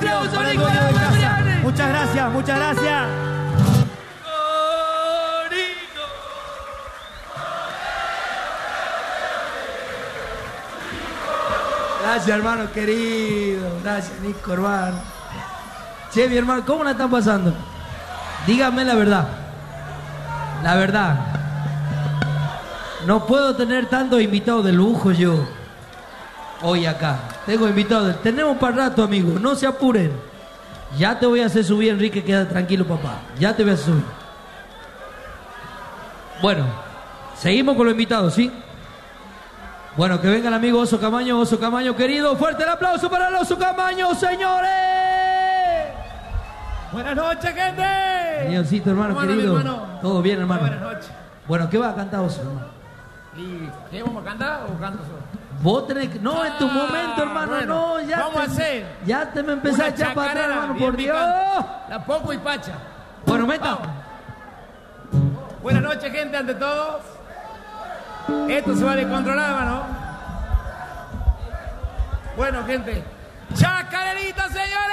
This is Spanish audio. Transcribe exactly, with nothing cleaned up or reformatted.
aplauso para el dueño de casa. Muchas gracias, muchas gracias. Gracias, hermano querido. Gracias, Nico, hermano. Che, mi hermano, ¿cómo la están pasando? Díganme la verdad. La verdad. No puedo tener tantos invitados de lujo yo. Hoy acá. Tengo invitados. Tenemos para rato, amigos. No se apuren. Ya te voy a hacer subir, Enrique. Queda tranquilo, papá. Ya te voy a hacer subir. Bueno, seguimos con los invitados, ¿sí? Bueno, que venga el amigo Oso Camaño, Oso Camaño querido. Fuerte el aplauso para el Oso Camaño, señores. Buenas noches, gente. Señorcito, hermano querido. Hermano? Todo bien, hermano. Buenas noches. Bueno, ¿qué va a cantar, Oso, hermano? ¿Y qué vamos a cantar o canto solo? Vos tenés que... No, en tu Ah, momento, hermano, bueno, no. Ya vamos te, a hacer Ya te me empezás a echar para atrás, hermano, por Dios. La Poco y Pacha. Bueno, meta. Vamos. Buenas noches, gente, ante todo. Esto se va a descontrolar, hermano. Bueno, gente. ¡Chacarerita, señores!